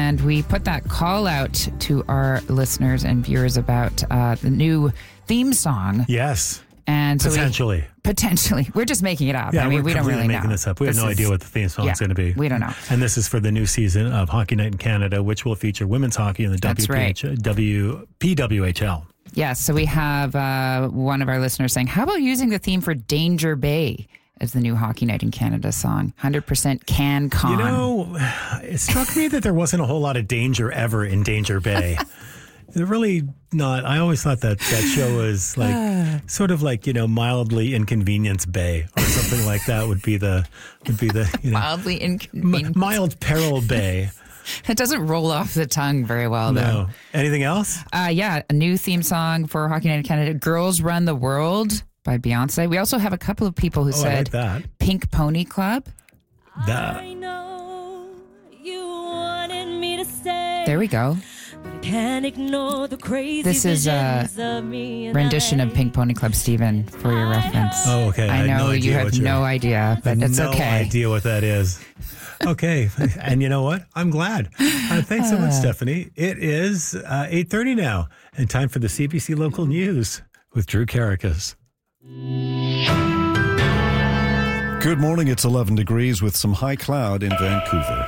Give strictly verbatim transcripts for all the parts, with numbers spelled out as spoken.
and we put that call out to our listeners and viewers about uh, the new theme song. Yes. And so potentially. We, potentially. We're just making it up. Yeah, I mean, we're we don't really making know. this up. We this have no is, idea what the theme song yeah, is going to be. We don't know. And this is for the new season of Hockey Night in Canada, which will feature women's hockey in the That's W P H, right. W P W H L. Yes, so we have uh, one of our listeners saying, how about using the theme for Danger Bay as the new Hockey Night in Canada song? one hundred percent CanCon. You know, it struck me that there wasn't a whole lot of danger ever in Danger Bay. They're really not. I always thought that that show was like sort of like, you know, mildly Inconvenience Bay or something like that would be the would be the you know, Mildly inconvenient. M- mild Peril Bay. It doesn't roll off the tongue very well, though. No. Anything else? Uh, yeah, a new theme song for Hockey Night in Canada, Girls Run the World by Beyonce. We also have a couple of people who oh, said I like that. Pink Pony Club. That. I know you wanted me to stay. There we go. Can't ignore the crazy This is a rendition of Pink Pony Club, Stephen, for your reference. Oh, okay. I, I know no you idea have what you're- no idea, but it's no okay. idea what that is. Okay. And you know what? I'm glad. Uh, thanks so much, Stephanie. It is uh, eight thirty now and time for the C B C Local News with Drew Caracas. Good morning. It's eleven degrees with some high cloud in Vancouver.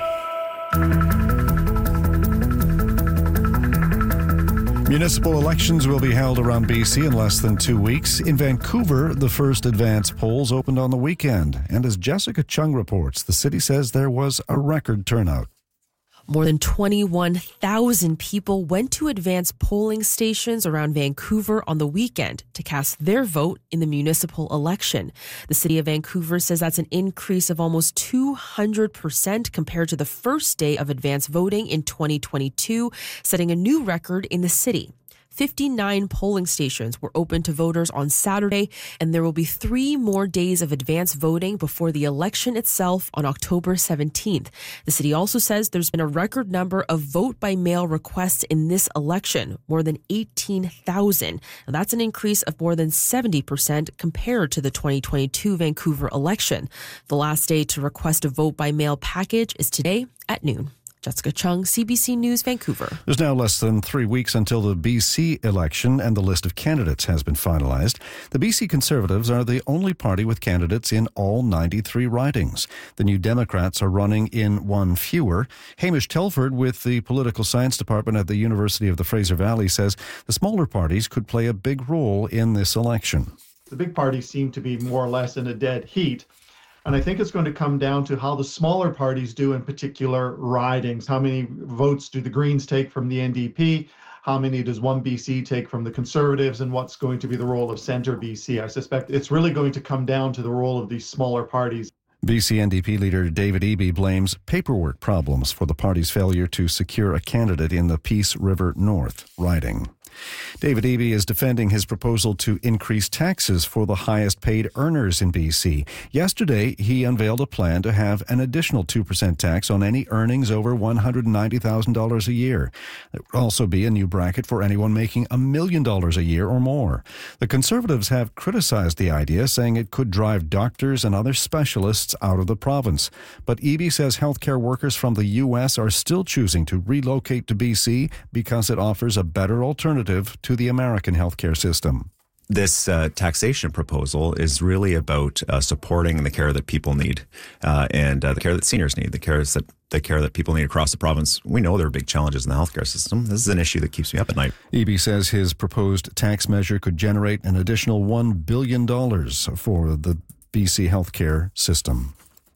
Municipal elections will be held around B C in less than two weeks. In Vancouver, the first advance polls opened on the weekend. And as Jessica Chung reports, the city says there was a record turnout. More than twenty-one thousand people went to advance polling stations around Vancouver on the weekend to cast their vote in the municipal election. The city of Vancouver says that's an increase of almost two hundred percent compared to the first day of advance voting in twenty twenty-two, setting a new record in the city. fifty-nine polling stations were open to voters on Saturday, and there will be three more days of advance voting before the election itself on October seventeenth. The city also says there's been a record number of vote-by-mail requests in this election, more than eighteen thousand. Now, that's an increase of more than seventy percent compared to the twenty twenty-two Vancouver election. The last day to request a vote-by-mail package is today at noon. Jessica Chung, C B C News, Vancouver. There's now less than three weeks until the B C election and the list of candidates has been finalized. The B C Conservatives are the only party with candidates in all ninety-three ridings. The New Democrats are running in one fewer. Hamish Telford with the Political Science Department at the University of the Fraser Valley says the smaller parties could play a big role in this election. The big parties seem to be more or less in a dead heat. And I think it's going to come down to how the smaller parties do in particular ridings. How many votes do the Greens take from the N D P? How many does one B C take from the Conservatives? And what's going to be the role of Centre B C? I suspect it's really going to come down to the role of these smaller parties. B C N D P leader David Eby blames paperwork problems for the party's failure to secure a candidate in the Peace River North riding. David Eby is defending his proposal to increase taxes for the highest paid earners in B C. Yesterday, he unveiled a plan to have an additional two percent tax on any earnings over one hundred ninety thousand dollars a year. There would also be a new bracket for anyone making a million dollars a year or more. The Conservatives have criticized the idea, saying it could drive doctors and other specialists out of the province. But Eby says healthcare workers from the U S are still choosing to relocate to B C because it offers a better alternative to the American healthcare system. This uh, taxation proposal is really about uh, supporting the care that people need uh, and uh, the care that seniors need, the care that the care that people need across the province. We know there are big challenges in the healthcare system. This is an issue that keeps me up at night. Eby says his proposed tax measure could generate an additional one billion dollars for the B C healthcare system.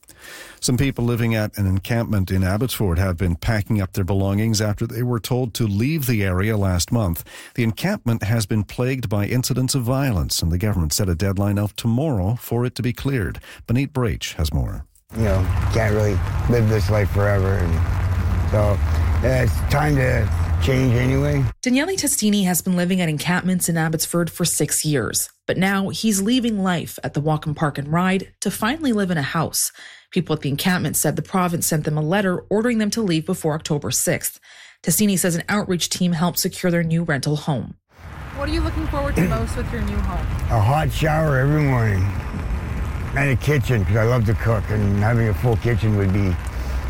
Some people living at an encampment in Abbotsford have been packing up their belongings after they were told to leave the area last month. The encampment has been plagued by incidents of violence, and the government set a deadline of tomorrow for it to be cleared. Benit Brach has more. You know, can't really live this life forever, and so uh, it's time to change anyway. Daniele Testini has been living at encampments in Abbotsford for six years, but now he's leaving life at the Whatcom Park and Ride to finally live in a house. People at the encampment said the province sent them a letter ordering them to leave before October sixth. Testini says an outreach team helped secure their new rental home. What are you looking forward to most with your new home? A hot shower every morning and a kitchen, because I love to cook, and having a full kitchen would be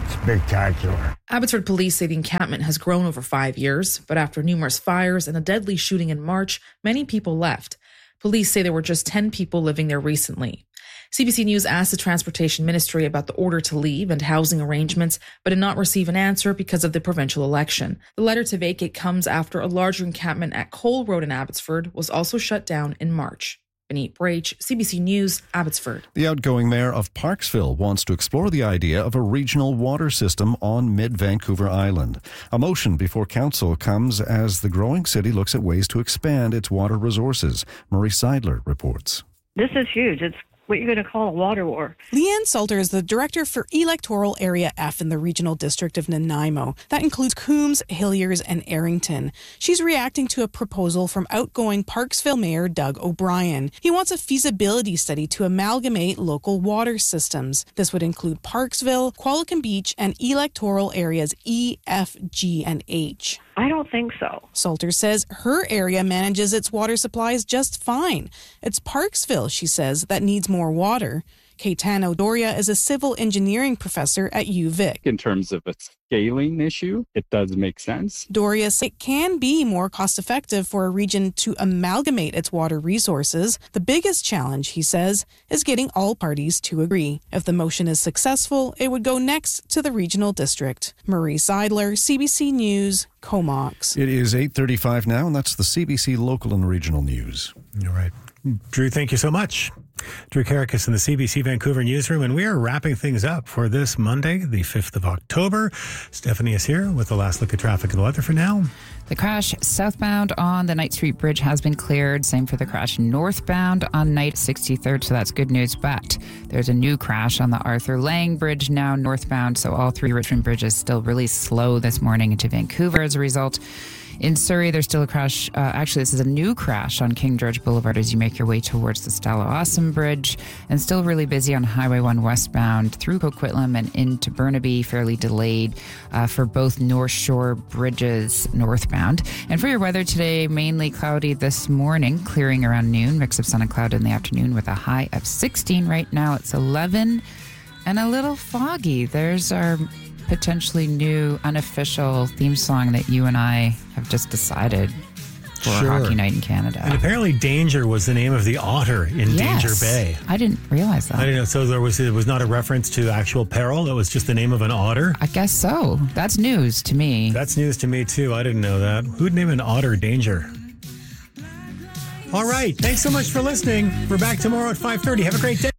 spectacular. Abbotsford police say the encampment has grown over five years, but after numerous fires and a deadly shooting in March, many people left. Police say there were just ten people living there recently. C B C News asked the Transportation Ministry about the order to leave and housing arrangements, but did not receive an answer because of the provincial election. The letter to vacate comes after a larger encampment at Cole Road in Abbotsford was also shut down in March. Benit Brach, C B C News, Abbotsford. The outgoing mayor of Parksville wants to explore the idea of a regional water system on mid-Vancouver Island. A motion before council comes as the growing city looks at ways to expand its water resources. Marie Seidler reports. This is huge. It's what you're going to call a water war. Leanne Salter is the director for Electoral Area F in the Regional District of Nanaimo. That includes Coombs, Hilliers, and Arrington. She's reacting to a proposal from outgoing Parksville Mayor Doug O'Brien. He wants a feasibility study to amalgamate local water systems. This would include Parksville, Qualicum Beach, and electoral areas E, F, G, and H. I don't think so. Salter says her area manages its water supplies just fine. It's Parksville, she says, that needs more water. Caetano Doria is a civil engineering professor at U Vic. In terms of a scaling issue, it does make sense. Doria says it can be more cost-effective for a region to amalgamate its water resources. The biggest challenge, he says, is getting all parties to agree. If the motion is successful, it would go next to the regional district. Marie Seidler, C B C News, Comox. It is eight thirty-five now, and that's the C B C local and regional news. You're right. Drew, thank you so much. Drew Karakis in the C B C Vancouver newsroom, and we are wrapping things up for this Monday, the fifth of October. Stephanie is here with the last look at traffic and weather for now. The crash southbound on the Knight Street Bridge has been cleared. Same for the crash northbound on Knight sixty-third, so that's good news. But there's a new crash on the Arthur Lang Bridge now northbound, so all three Richmond bridges still really slow this morning into Vancouver as a result. In Surrey, there's still a crash. Uh, actually, this is a new crash on King George Boulevard as you make your way towards the Stella Awesome Bridge, and still really busy on Highway one westbound through Coquitlam and into Burnaby, fairly delayed uh, for both North Shore bridges northbound. And for your weather today, mainly cloudy this morning, clearing around noon, mix of sun and cloud in the afternoon with a high of sixteen. Right now it's eleven and a little foggy. There's our potentially new unofficial theme song that you and I have just decided for Sure. Hockey Night in Canada. And apparently Danger was the name of the otter in Yes. Danger Bay. I didn't realize that. I didn't know. So there was it was not a reference to actual peril. It was just the name of an otter. I guess so. That's news to me. That's news to me too. I didn't know that. Who'd name an otter Danger? All right. Thanks so much for listening. We're back tomorrow at five thirty. Have a great day.